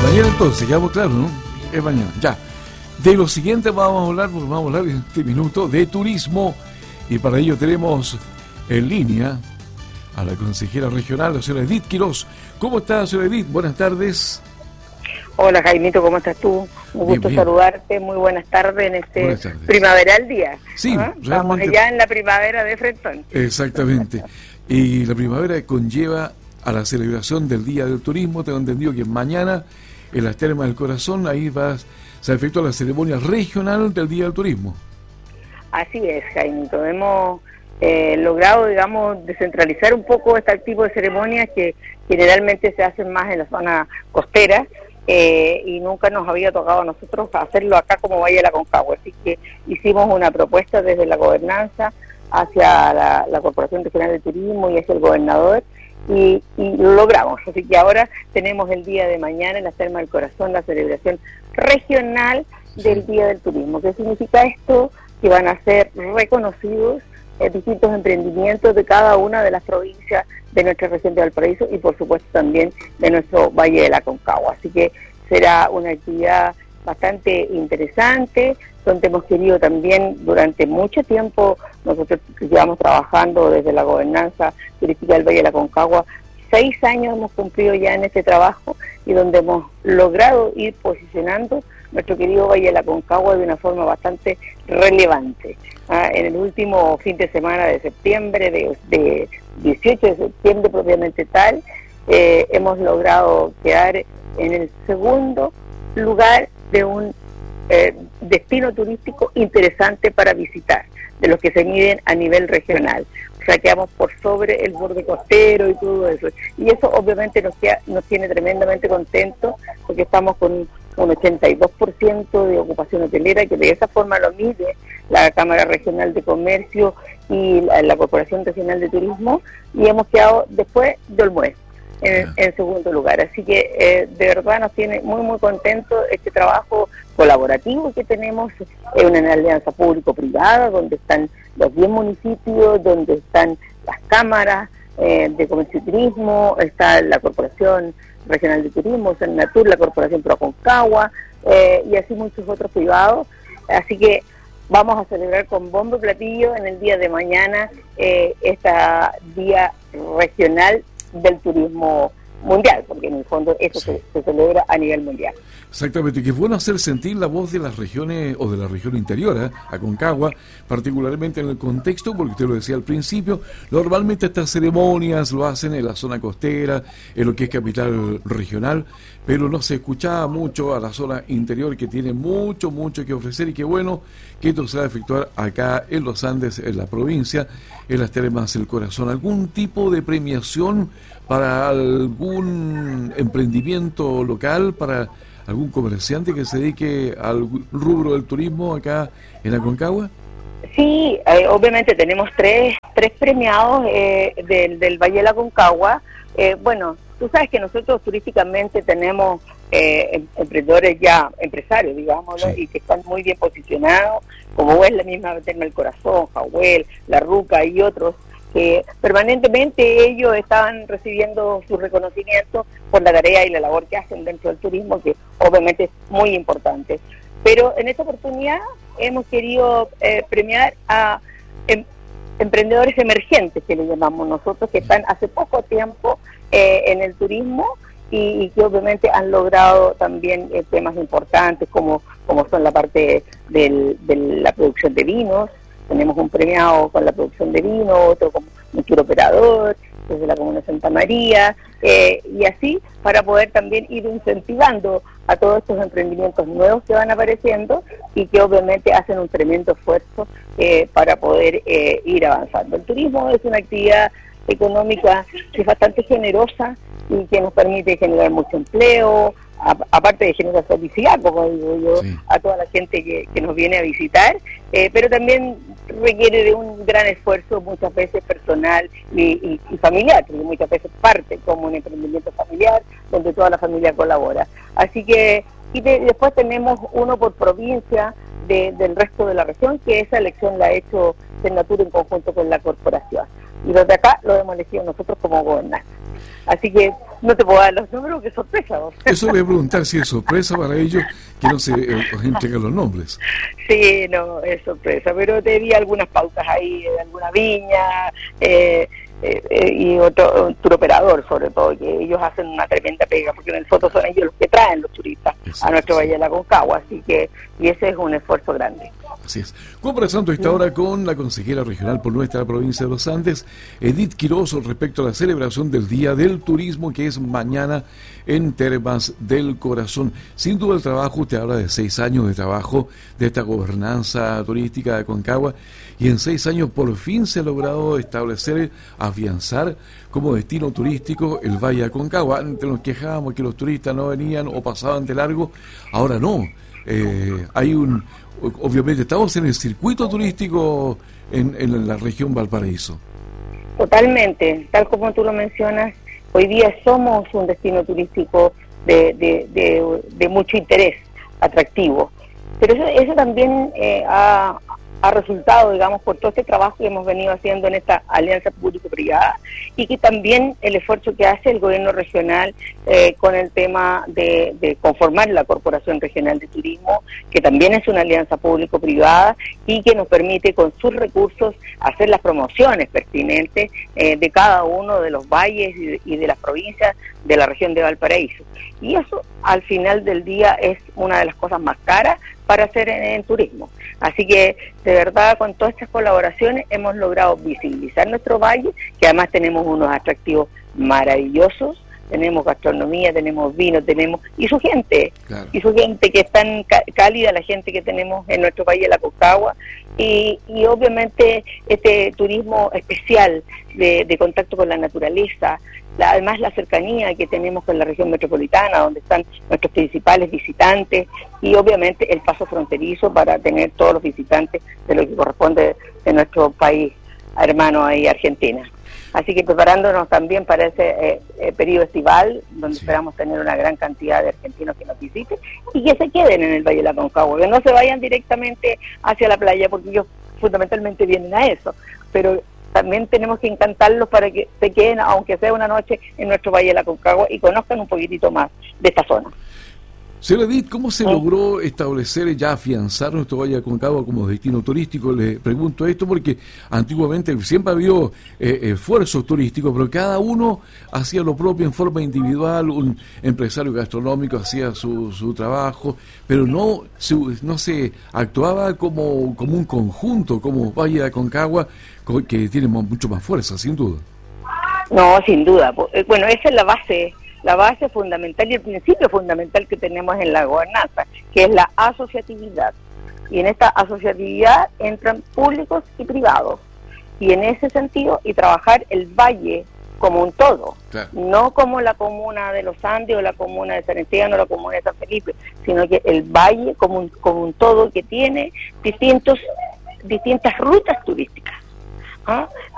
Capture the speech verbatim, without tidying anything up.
Mañana entonces, quedamos claros, ¿no? Es mañana, ya. De lo siguiente vamos a hablar, porque vamos a hablar en este minuto de turismo, y para ello tenemos en línea a la consejera regional, la señora Edith Quiroz. ¿Cómo está, señora Edith? Buenas tardes. Hola, Jaimito, ¿cómo estás tú? Un gusto bien, bien. saludarte, muy buenas tardes en este tardes. primaveral día. Sí, ¿Ah? realmente. Estamos ya en la primavera de Frentón. Exactamente. Y la primavera conlleva a la celebración del Día del Turismo. Tengo entendido que mañana en las Termas del Corazón, ahí va, se efectúa la ceremonia regional del Día del Turismo. Así es, Jaimito. Hemos eh, logrado, digamos, descentralizar un poco este tipo de ceremonias que generalmente se hacen más en la zona costera. Eh, y nunca nos había tocado a nosotros hacerlo acá como Valle de la Concagua, así que hicimos una propuesta desde la gobernanza hacia la, la Corporación Regional de Turismo y hacia el gobernador, y, y lo logramos, así que ahora tenemos el día de mañana en la Termas del Corazón la celebración regional del Día del Turismo. ¿Qué significa esto? Que van a ser reconocidos eh, distintos emprendimientos de cada una de las provincias de nuestra región de Valparaíso y por supuesto también de nuestro Valle de la Concagua. Así que será una actividad bastante interesante, donde hemos querido también durante mucho tiempo, nosotros llevamos trabajando desde la gobernanza turística del Valle de la Concagua, seis años hemos cumplido ya en este trabajo y donde hemos logrado ir posicionando nuestro querido Valle de la Concagua de una forma bastante relevante. Ah, en el último fin de semana de septiembre, de, de dieciocho de septiembre propiamente tal, eh, hemos logrado quedar en el segundo lugar de un eh, destino turístico interesante para visitar, de los que se miden a nivel regional. O sea, quedamos por sobre el borde costero y todo eso. Y eso obviamente nos, queda, nos tiene tremendamente contentos, porque estamos con un ochenta y dos por ciento de ocupación hotelera, que de esa forma lo mide la Cámara Regional de Comercio y la, la Corporación Regional de Turismo, y hemos quedado después de Olmué en, en segundo lugar. Así que eh, de verdad nos tiene muy muy contentos este trabajo colaborativo que tenemos, es una alianza público-privada donde están los diez municipios, donde están las cámaras eh, de comercio y turismo, está la Corporación Regional de Turismo, Senatur, la Corporación Proconcagua, eh, y así muchos otros privados. Así que vamos a celebrar con bombo y platillo en el día de mañana eh, este Día Regional del Turismo Mundial, porque en el fondo eso sí. se, se celebra a nivel mundial. Exactamente, que es bueno hacer sentir la voz de las regiones o de la región interior, ¿eh? Aconcagua, particularmente en el contexto, porque usted lo decía al principio, normalmente estas ceremonias lo hacen en la zona costera, en lo que es capital regional, pero no se escuchaba mucho a la zona interior, que tiene mucho, mucho que ofrecer, y qué bueno que esto se va a efectuar acá en los Andes, en la provincia, en las Termas del Corazón. ¿Algún tipo de premiación para algún emprendimiento local, para algún comerciante que se dedique al rubro del turismo acá en Aconcagua? Sí, eh, obviamente tenemos tres tres premiados eh, del, del Valle de la Aconcagua. Eh, bueno, tú sabes que nosotros turísticamente tenemos eh, emprendedores ya, empresarios, digámoslo, sí. y que están muy bien posicionados, como es la misma Terma del Corazón, Jahuel, La Ruca y otros, que permanentemente ellos estaban recibiendo su reconocimiento por la tarea y la labor que hacen dentro del turismo, que obviamente es muy importante. Pero en esta oportunidad hemos querido eh, premiar a em, emprendedores emergentes, que le llamamos nosotros, que están hace poco tiempo eh, en el turismo y, y que obviamente han logrado también eh, temas importantes como, como son la parte del, de la producción de vinos. Tenemos un premiado con la producción de vino, otro como un tour operador, desde la Comuna de Santa María, eh, y así para poder también ir incentivando a todos estos emprendimientos nuevos que van apareciendo y que obviamente hacen un tremendo esfuerzo eh, para poder eh, ir avanzando. El turismo es una actividad económica que es bastante generosa y que nos permite generar mucho empleo, a, aparte de generar felicidad, como digo yo, sí. a toda la gente que, que nos viene a visitar, eh, pero también requiere de un gran esfuerzo muchas veces personal y, y, y familiar, porque muchas veces parte como un emprendimiento familiar donde toda la familia colabora. Así que, y de, después tenemos uno por provincia de, del resto de la región, que esa elección la ha hecho Senatur en conjunto con la corporación. Y los de acá lo hemos elegido nosotros como gobernanza. Así que no te puedo dar los números, que sorpresa. ¿no? Eso le voy a preguntar si es sorpresa para ellos que no se eh, os entregan los nombres. Sí, no, es sorpresa, pero te di algunas pautas ahí, de alguna viña, eh, eh, eh, y otro un tour operador, sobre todo, que ellos hacen una tremenda pega, porque en el fondo son ellos los que traen los turistas Exacto, a nuestro sí. Valle de la Concagua, así que, y ese es un esfuerzo grande. Así es. Conversando esta hora con la consejera regional por nuestra provincia de los Andes, Edith Quiroz, respecto a la celebración del Día del Turismo, que es mañana en Termas del Corazón. Sin duda el trabajo, usted habla de seis años de trabajo de esta gobernanza turística de Aconcagua, y en seis años por fin se ha logrado establecer, afianzar como destino turístico el Valle de Aconcagua. Antes nos quejábamos que los turistas no venían o pasaban de largo, ahora no. Eh, hay un... Obviamente estamos en el circuito turístico en, en la región Valparaíso. Totalmente, tal como tú lo mencionas, hoy día somos un destino turístico de, de, de, de mucho interés, atractivo. Pero eso, eso también eh, ha, ha resultado, digamos, por todo este trabajo que hemos venido haciendo en esta alianza público-privada, y que también el esfuerzo que hace el gobierno regional eh, con el tema de, de conformar la Corporación Regional de Turismo, que también es una alianza público-privada y que nos permite con sus recursos hacer las promociones pertinentes eh, de cada uno de los valles y de, y de las provincias de la región de Valparaíso. Y eso al final del día es una de las cosas más caras para hacer en, en turismo. Así que de verdad con todas estas colaboraciones hemos logrado visibilizar nuestro valle, que además tenemos unos atractivos maravillosos, tenemos gastronomía, tenemos vino, tenemos y su gente, claro. y su gente que es tan cálida, la gente que tenemos en nuestro Valle de la Concagua, y, y obviamente este turismo especial de, de contacto con la naturaleza, la, además la cercanía que tenemos con la región metropolitana, donde están nuestros principales visitantes, y obviamente el paso fronterizo para tener todos los visitantes de lo que corresponde de nuestro país hermano ahí, Argentina. Así que preparándonos también para ese eh, eh, periodo estival, donde sí. esperamos tener una gran cantidad de argentinos que nos visiten y que se queden en el Valle de la Concagua, que no se vayan directamente hacia la playa, porque ellos fundamentalmente vienen a eso, pero también tenemos que encantarlos para que se queden, aunque sea una noche, en nuestro Valle de la Concagua y conozcan un poquitito más de esta zona. Señora Edith, ¿cómo se logró establecer, ya afianzar nuestro Valle de Aconcagua como destino turístico? Le pregunto esto porque antiguamente siempre había eh, esfuerzos turísticos, pero cada uno hacía lo propio en forma individual, un empresario gastronómico hacía su, su trabajo, pero no se, no se actuaba como, como un conjunto, como Valle de Aconcagua, que tiene mucho más fuerza, sin duda. No, sin duda. Bueno, esa es la base la base fundamental y el principio fundamental que tenemos en la gobernanza, que es la asociatividad. Y en esta asociatividad entran públicos y privados. Y en ese sentido, y trabajar el valle como un todo, claro. no como la comuna de Los Andes o la comuna de San Esteban o la comuna de San Felipe, sino que el valle como un, como un todo que tiene distintos distintas rutas turísticas. ¿Ah?